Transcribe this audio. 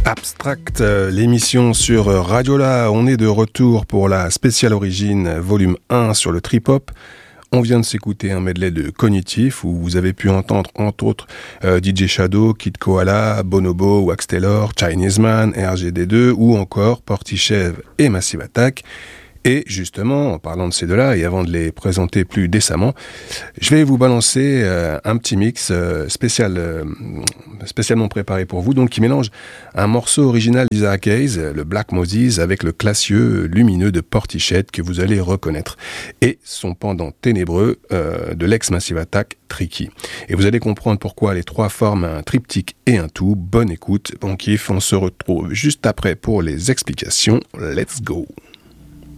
Abstract, l'émission sur Radiola. On est de retour pour la spéciale origine, volume 1 sur le trip-hop. On vient de s'écouter un medley de Cognitif où vous avez pu entendre entre autres DJ Shadow, Kid Koala, Bonobo, Wax Taylor, Chinese Man, RGD2 ou encore Portiched et Massive Attack. Et justement, en parlant de ces deux-là, et avant de les présenter plus décemment, je vais vous balancer un petit mix spécialement préparé pour vous, donc qui mélange un morceau original d'Isaac Hayes, le Black Moses, avec le classieux lumineux de Portiched que vous allez reconnaître, et son pendant ténébreux de l'ex-Massive Attack, Tricky. Et vous allez comprendre pourquoi les trois forment un triptyque et un tout. Bonne écoute, bon kiff, on se retrouve juste après pour les explications. Let's go!